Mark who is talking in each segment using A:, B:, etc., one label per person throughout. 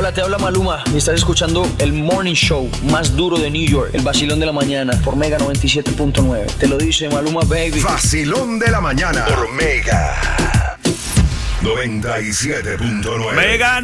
A: Hola, te habla Maluma y estás escuchando el Morning Show más duro de New York, el Vacilón de la Mañana, por Mega 97.9. Te lo dice Maluma, baby.
B: Vacilón de la Mañana por Mega 97.9.
C: Mega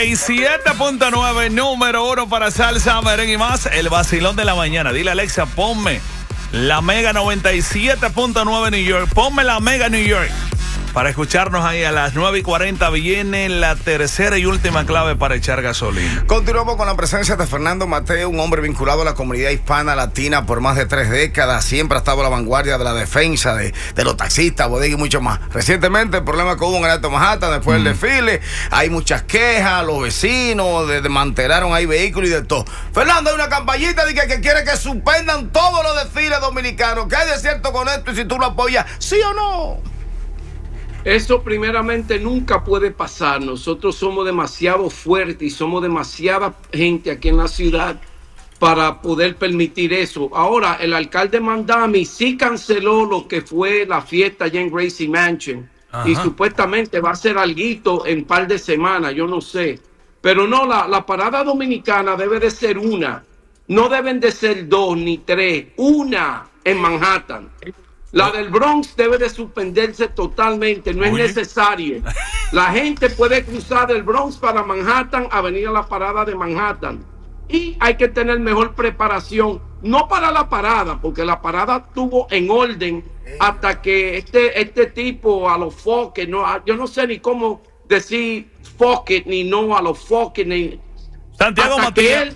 C: 97.9, número 1 para salsa, merengue y más. El Vacilón de la Mañana. Dile a Alexa, ponme la Mega 97.9 New York. Ponme la Mega New York. Para escucharnos ahí a las 9:40 viene la tercera y última clave para echar gasolina.
D: Continuamos con la presencia de Fernando Mateo, un hombre vinculado a la comunidad hispana latina por más de 3 décadas. Siempre ha estado a la vanguardia de la defensa de los taxistas, bodega y mucho más. Recientemente el problema que hubo en el Alto Manhattan después del desfile, hay muchas quejas, los vecinos desmantelaron ahí vehículos y de todo. Fernando, hay una campañita de que quiere que suspendan todos los desfiles dominicanos. ¿Qué hay de cierto con esto y si tú lo apoyas, sí o no?
E: Eso primeramente nunca puede pasar. Nosotros somos demasiado fuertes y somos demasiada gente aquí en la ciudad para poder permitir eso. Ahora, el alcalde Mandami sí canceló lo que fue la fiesta allá en Gracie Mansion. Ajá. Y supuestamente va a ser alguito en un par de semanas, yo no sé. Pero no, la parada dominicana debe de ser una. No deben de ser 2 ni 3, una en Manhattan. La del Bronx debe de suspenderse totalmente, no es necesario. La gente puede cruzar del Bronx para Manhattan a venir a la parada de Manhattan. Y hay que tener mejor preparación, no para la parada, porque la parada estuvo en orden hasta que este tipo a los foques, yo no sé ni cómo decir fuck it, ni no a los foques, ni
C: Santiago Matías.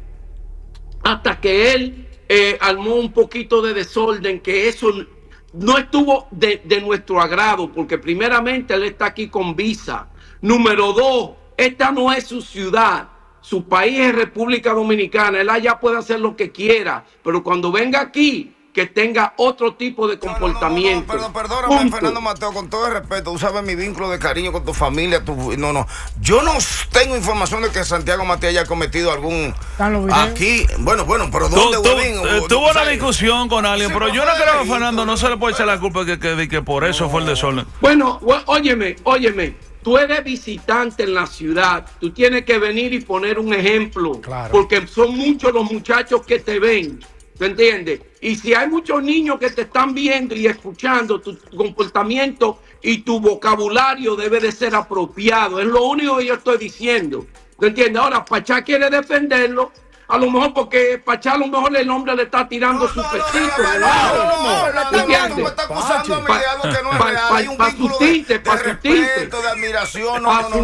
E: Hasta que él armó un poquito de desorden, que eso no estuvo de nuestro agrado, porque primeramente él está aquí con visa. Número 2, esta no es su ciudad. Su país es República Dominicana. Él allá puede hacer lo que quiera, pero cuando venga aquí, que tenga otro tipo de comportamiento.
D: Perdóname, Fernando Mateo, con todo el respeto, tú sabes mi vínculo de cariño con tu familia. Yo no tengo información de que Santiago Matías haya cometido algún aquí. Bueno, pero ¿dónde
C: tuvo una discusión con alguien, pero yo no creo que Fernando no se le puede echar la culpa de que por eso fue el desorden.
E: Bueno, óyeme. Tú eres visitante en la ciudad, tú tienes que venir y poner un ejemplo, claro, porque son muchos los muchachos que te ven, ¿te entiendes? Y si hay muchos niños que te están viendo y escuchando, tu comportamiento y tu vocabulario debe de ser apropiado, es lo único que yo estoy diciendo, ¿te entiendes? Ahora, Pachá quiere defenderlo, a lo mejor porque Pachá a lo mejor el hombre le está tirando su pesito.
D: Me está acusando a mí de algo que no es real. Hay un vínculo de respeto, de admiración.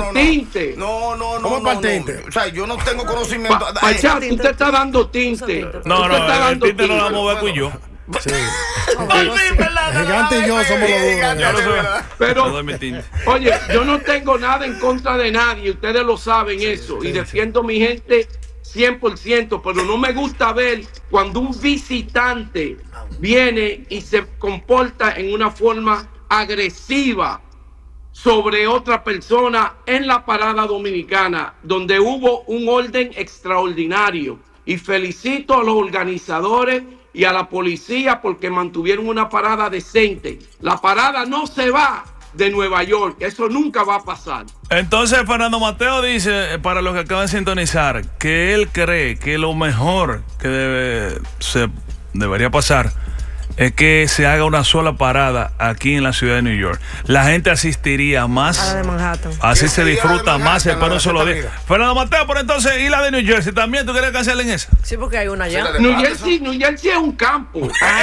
D: No. O sea, yo no tengo conocimiento.
E: Pachá, tú te estás dando tinte.
C: No, el tinte no lo vamos a ver con yo.
F: Sí. Gigante y yo somos los dos.
E: Pero, oye, yo no tengo nada en contra de nadie. Ustedes lo saben eso. Y defiendo a mi gente 100%, pero no me gusta ver cuando un visitante viene y se comporta en una forma agresiva sobre otra persona en la parada dominicana, donde hubo un orden extraordinario. Y felicito a los organizadores y a la policía porque mantuvieron una parada decente. La parada no se va de Nueva York, eso nunca va a pasar.
C: Entonces Fernando Mateo dice, para los que acaban de sintonizar, que él cree que lo mejor que debería pasar es que se haga una sola parada aquí en la ciudad de New York. La gente asistiría más.
G: A la de Manhattan.
C: Así se disfruta más el paro solo día. Fernando Mateo, por entonces, ¿y la de New Jersey también? ¿Tú quieres que cancelen esa?
G: Sí, porque hay una allá.
E: New Jersey es un campo.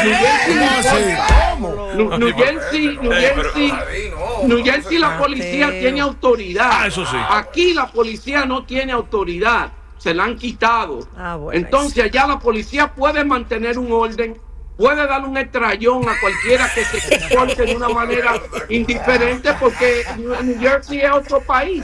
E: New Jersey, la policía tiene autoridad.
C: Eso sí.
E: Aquí la policía no tiene autoridad. Se la han quitado.
G: Bueno,
E: entonces allá la policía puede mantener un orden, puede dar un estrellón a cualquiera que se comporte de una manera indiferente, porque New Jersey es otro país.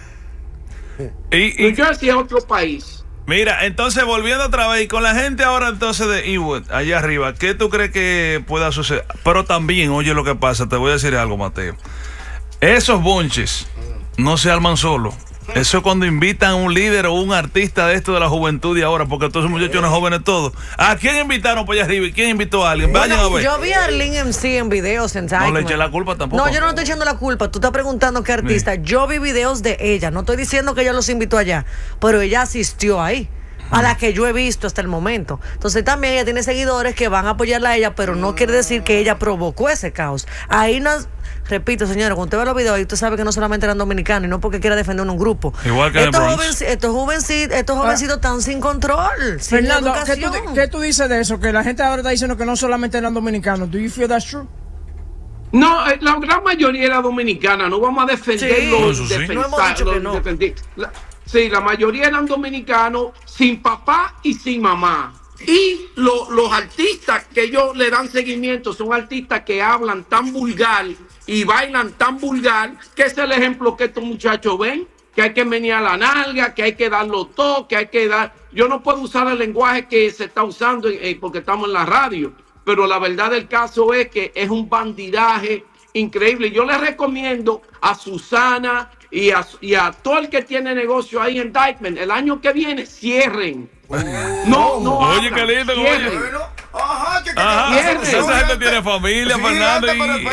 E: New Jersey es otro país.
C: Mira, entonces volviendo otra vez, y con la gente ahora entonces de Ewood, allá arriba, ¿qué tú crees que pueda suceder? Pero también, oye lo que pasa, te voy a decir algo, Mateo. Esos bonches no se arman solos. Eso es cuando invitan a un líder o un artista de esto de la juventud de ahora, porque todos esos muchachos son jóvenes todos. ¿A quién invitaron para allá arriba? ¿Y quién invitó a alguien? Vayan a ver.
G: Yo vi a Arlene MC en videos en Time.
C: No le eché la culpa tampoco.
G: No, yo no estoy echando la culpa. Tú estás preguntando qué artista. Yo vi videos de ella. No estoy diciendo que ella los invitó allá, pero ella asistió ahí. A la que yo he visto hasta el momento. Entonces también ella tiene seguidores que van a apoyarla a ella, pero no quiere decir que ella provocó ese caos. Ahí nos... Repito, señora, cuando usted ve los videos, usted sabe que no solamente eran dominicanos y no porque quiera defender un grupo.
C: Igual que
G: estos jovencitos están sin control, sin
F: Fernando,
G: educación.
F: ¿qué tú dices de eso? Que la gente ahora está diciendo que no solamente eran dominicanos. ¿Do you feel that's true?
E: No, la gran mayoría era dominicana. No vamos a defenderlo.
C: Sí,
G: no hemos dicho que no.
E: Sí, la mayoría eran dominicanos, sin papá y sin mamá. Y los artistas que ellos le dan seguimiento son artistas que hablan tan vulgar y bailan tan vulgar, que es el ejemplo que estos muchachos ven, que hay que menear la nalga, que hay que darlo todo, que hay que dar... Yo no puedo usar el lenguaje que se está usando porque estamos en la radio, pero la verdad del caso es que es un bandidaje increíble. Yo les recomiendo a Susana y a todo el que tiene negocio ahí en Dykeman, el año que viene cierren. No,
C: oye, qué lindo, oye. Esa gente tiene familia, Fernando.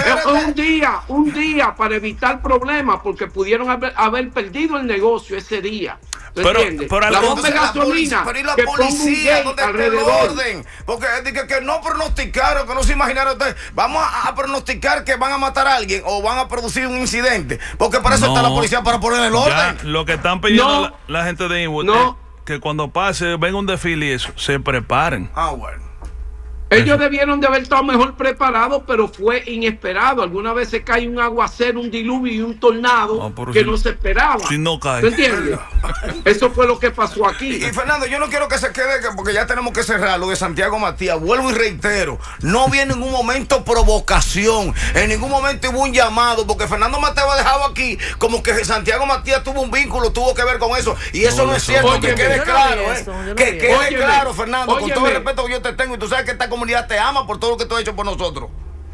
E: Un día para evitar problemas, porque pudieron haber perdido el negocio ese día.
C: Pero
E: la bomba de gasolina,
D: pero y la
E: que
D: policía,
E: ponga un
D: donde está el orden, porque que no pronosticaron, que no se imaginaron ustedes. Vamos a pronosticar que van a matar a alguien o van a producir un incidente, porque para eso está la policía, para poner el orden.
C: Ya, lo que están pidiendo la gente de Inwood es que cuando pase, venga un desfile y eso, se preparen.
D: Bueno.
E: Ellos debieron de haber estado mejor preparados, pero fue inesperado. Alguna vez se cae un aguacero, un diluvio y un tornado que no se esperaba.
C: Si no cae.
E: ¿Tú entiendes? Eso fue lo que pasó aquí.
D: Y Fernando, yo no quiero que se quede, porque ya tenemos que cerrar lo de Santiago Matías. Vuelvo y reitero, no había en ningún momento provocación, en ningún momento hubo un llamado, porque Fernando Mateo ha dejado aquí como que Santiago Matías tuvo un vínculo, tuvo que ver con eso. Y eso no es cierto, que quede claro. Que quede claro, Fernando, con todo el respeto que yo te tengo, y tú sabes que esta comunidad te ama por todo lo que tú has hecho por nosotros.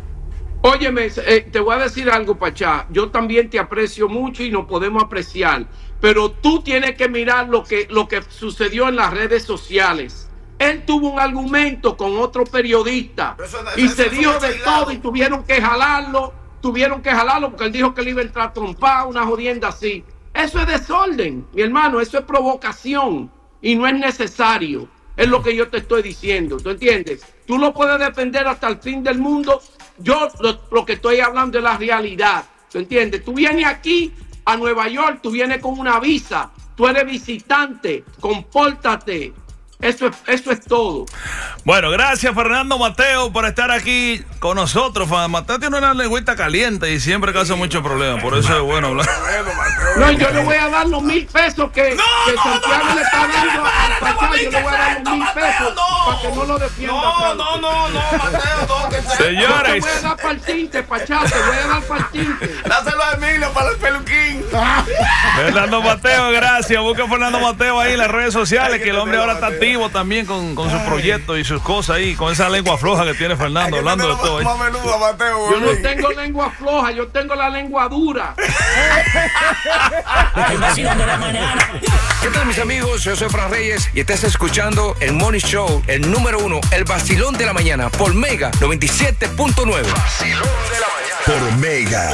E: Óyeme, te voy a decir algo, Pachá. Yo también te aprecio mucho y nos podemos apreciar, pero tú tienes que mirar lo que sucedió en las redes sociales. Él tuvo un argumento con otro periodista y se dijo de todo y tuvieron que jalarlo porque él dijo que le iba a entrar trompada, una jodienda así. Eso es desorden, mi hermano, eso es provocación y no es necesario. Es lo que yo te estoy diciendo, ¿tú entiendes? Tú lo puedes defender hasta el fin del mundo. Yo lo que estoy hablando es la realidad, ¿tú entiendes? Tú vienes aquí a Nueva York, tú vienes con una visa, tú eres visitante, compórtate. Eso es todo.
C: Bueno, gracias Fernando Mateo por estar aquí con nosotros. Mateo tiene una lengüita caliente y siempre causa muchos problemas, por eso es bueno hablar.
E: No, yo le voy a dar los $1,000 que Santiago le está dando al Pachá. Yo le voy a dar los $1,000 para que no lo defienda.
D: No, Mateo,
C: señores.
E: Te voy a dar para el tinte, Pachá, te voy a dar para el tinte.
D: Dáselo a Emilio para el peluquín.
C: Fernando Mateo, gracias. Busca a Fernando Mateo ahí en las redes sociales, que el hombre ahora está activo también con sus proyectos y sus cosas ahí, con esa lengua floja que tiene Fernando, hablando de todo.
E: Yo no tengo lengua floja, yo tengo la lengua dura.
H: ¿Qué tal, mis amigos? Yo soy Fran Reyes y estás escuchando el Morning Show, el número 1, el vacilón de la mañana, por Mega 97.9.
B: Vacilón de la mañana. Por Mega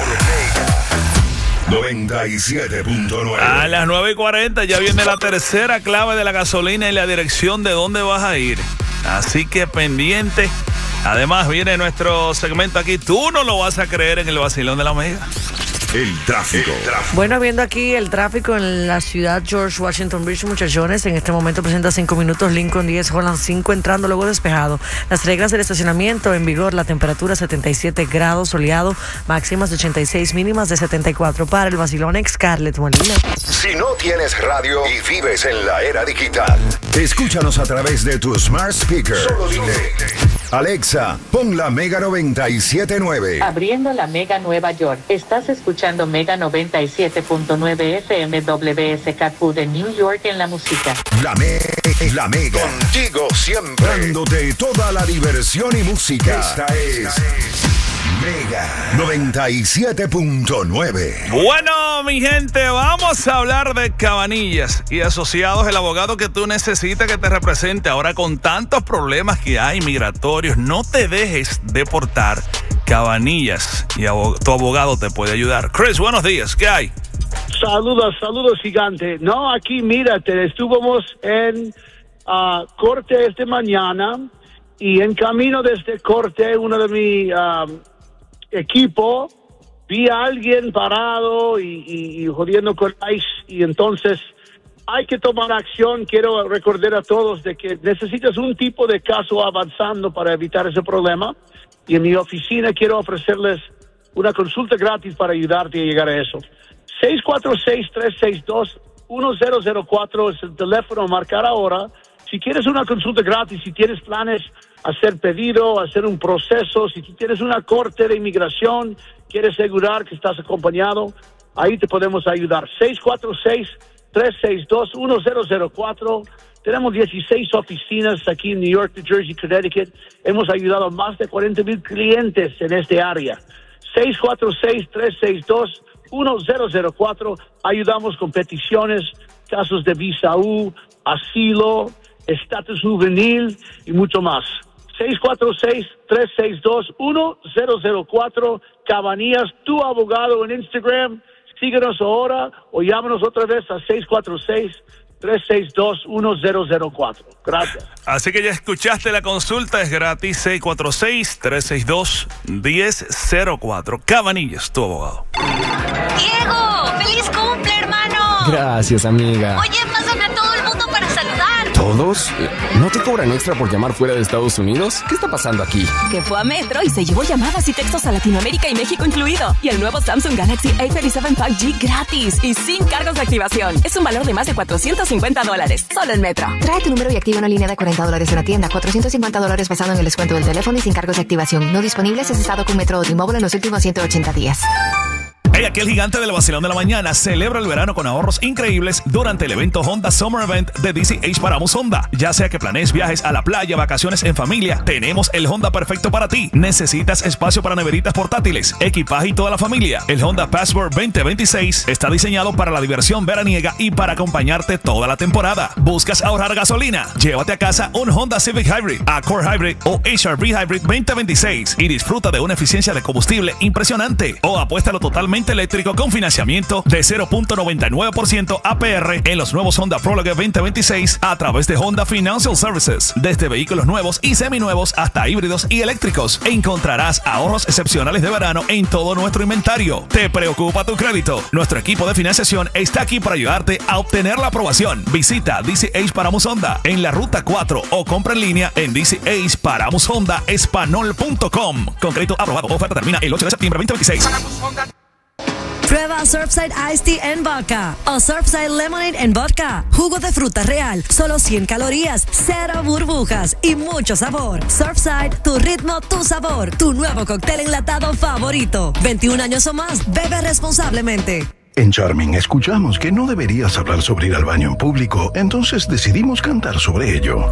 B: 97.9.
C: A las 9:40 ya viene la tercera clave de la gasolina y la dirección de dónde vas a ir. Así que pendiente. Además viene nuestro segmento aquí. Tú no lo vas a creer en el vacilón de la Mega.
B: El tráfico.
G: Bueno, viendo aquí el tráfico en la ciudad George Washington Bridge, muchachones, en este momento presenta 5 minutos, Lincoln 10, Holland 5, entrando luego despejado. Las reglas del estacionamiento en vigor, la temperatura 77 grados, soleado, máximas de 86, mínimas de 74. Para el vacilón, Scarlett Molina.
B: Si no tienes radio y vives en la era digital, escúchanos a través de tu smart speaker. Solo dile: Alexa, pon la Mega 97.9.
I: Abriendo la Mega Nueva York. Estás escuchando Mega 97.9 FM WSKQ de New York en la música.
B: La Mega. Contigo siempre. Dándote toda la diversión y música. Esta es Mega 97.9.
C: Bueno, mi gente, vamos a hablar de Cabanillas y Asociados, el abogado que tú necesitas que te represente. Ahora, con tantos problemas que hay migratorios, no te dejes deportar. Cabanillas y tu abogado te puede ayudar. Chris, buenos días, ¿qué hay?
J: Saludos, gigante. No, aquí, mírate, estuvimos en corte esta mañana y en camino de este corte, uno de mi equipo, vi a alguien parado y jodiendo con ICE, y entonces hay que tomar acción. Quiero recordar a todos de que necesitas un tipo de caso avanzando para evitar ese problema, y en mi oficina quiero ofrecerles una consulta gratis para ayudarte a llegar a eso. 646-362-1004 es el teléfono a marcar ahora. Si quieres una consulta gratis, si tienes planes hacer pedido, hacer un proceso, si tú tienes una corte de inmigración, quieres asegurar que estás acompañado, ahí te podemos ayudar. 646-362-1004. Tenemos 16 oficinas aquí en New York, New Jersey, Connecticut. Hemos ayudado a más de 40,000 clientes en este área. 646-362-1004. Ayudamos con peticiones, casos de visa U, asilo, estatus juvenil y mucho más. 646-362-1004. Cabanillas, tu abogado en Instagram. Síguenos ahora o llámanos otra vez a 646-362-1004. Gracias.
C: Así que ya escuchaste la consulta, es gratis. 646-362-1004. Cabanillas, tu abogado.
K: ¡Diego! ¡Feliz cumple, hermano!
L: Gracias, amiga.
K: Oye, pasan a todo el mundo para saludar.
L: ¿Todos? ¿No te cobran extra por llamar fuera de Estados Unidos? ¿Qué está pasando aquí?
M: Que fue a Metro y se llevó llamadas y textos a Latinoamérica y México incluido. Y el nuevo Samsung Galaxy A37 5G gratis y sin cargos de activación. Es un valor de más de $450. Solo en Metro.
N: Trae tu número y activa una línea de $40 en la tienda. $450 basado en el descuento del teléfono y sin cargos de activación. No disponible si has estado con Metro o T-Mobile en los últimos 180 días.
C: Hey, aquí el gigante del vacilón de la mañana celebra el verano con ahorros increíbles durante el evento Honda Summer Event de DCH Paramos Honda. Ya sea que planees viajes a la playa, vacaciones en familia, tenemos el Honda perfecto para ti. ¿Necesitas espacio para neveritas portátiles, equipaje y toda la familia? El Honda Passport 2026 está diseñado para la diversión veraniega y para acompañarte toda la temporada. ¿Buscas ahorrar gasolina? Llévate a casa un Honda Civic Hybrid, Accord Hybrid o HRV Hybrid 2026 y disfruta de una eficiencia de combustible impresionante. O apuéstalo totalmente eléctrico con financiamiento de 0.99% APR en los nuevos Honda Prologue 2026 a través de Honda Financial Services. Desde vehículos nuevos y seminuevos hasta híbridos y eléctricos, encontrarás ahorros excepcionales de verano en todo nuestro inventario. ¿Te preocupa tu crédito? Nuestro equipo de financiación está aquí para ayudarte a obtener la aprobación. Visita DCH Paramos Honda en la Ruta 4 o compra en línea en DCHParamosHondaEspanol.com. Con crédito aprobado. Oferta termina el 8 de septiembre 2026.
O: Prueba Surfside Iced Tea en vodka o Surfside Lemonade en vodka. Jugo de fruta real, solo 100 calorías, 0 burbujas y mucho sabor. Surfside, tu ritmo, tu sabor, tu nuevo cóctel enlatado favorito. 21 años o más, bebe responsablemente.
P: En Charming escuchamos que no deberías hablar sobre ir al baño en público, entonces decidimos cantar sobre ello.